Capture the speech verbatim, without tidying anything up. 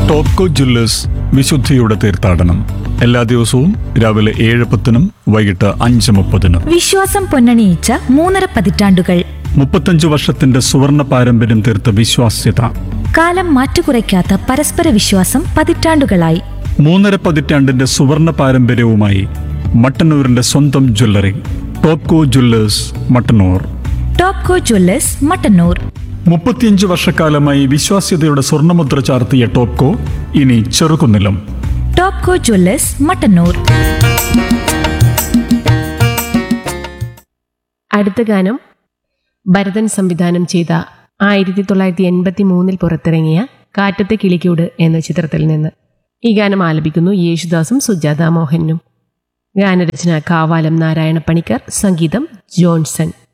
Topco Jewellers വിശുദ്ധിയുടെ തീർത്ഥാടനം എല്ലാ ദിവസവും രാവിലെ ഏഴ് പത്തിനും വൈകിട്ട് അഞ്ച് മുപ്പതിനും. വിശ്വാസം പൊന്നണിയിച്ച മൂന്നര പതിറ്റാണ്ടുകൾ. മുപ്പത്തഞ്ച് വർഷത്തിന്റെ സുവർണ പാരമ്പര്യം തീർത്ത വിശ്വാസ്യത. കാലം മാറ്റുകുറയ്ക്കാത്ത പരസ്പര വിശ്വാസം പതിറ്റാണ്ടുകളായി. മൂന്നര പതിറ്റാണ്ടിന്റെ സുവർണ പാരമ്പര്യവുമായി മട്ടന്നൂരിന്റെ സ്വന്തം jewellery Topco Jewellers Mattannur. Topco Jewellers Mattannur. മുപ്പത്തിയഞ്ച് വർഷക്കാലമായി വിശ്വാസ്യതയുടെ സ്വർണ്ണമുദ്ര ചാർത്തിയ ടോപ്കോ ഇനി ചെറുകുന്നിലും. ടോപ്കോ ജ്വല്ലേഴ്സ് മട്ടന്നൂർ. അടുത്ത ഗാനം ഭരതൻ സംവിധാനം ചെയ്ത ആയിരത്തി തൊള്ളായിരത്തി എൺപത്തി മൂന്നിൽ പുറത്തിറങ്ങിയ കാറ്റത്തെ കിളിക്കൂട് എന്ന ചിത്രത്തിൽ നിന്ന്. ഈ ഗാനം ആലപിക്കുന്നു യേശുദാസും സുജാത മോഹനും. ഗാനരചന കാവാലം നാരായണ പണിക്കർ, സംഗീതം ജോൺസൺ.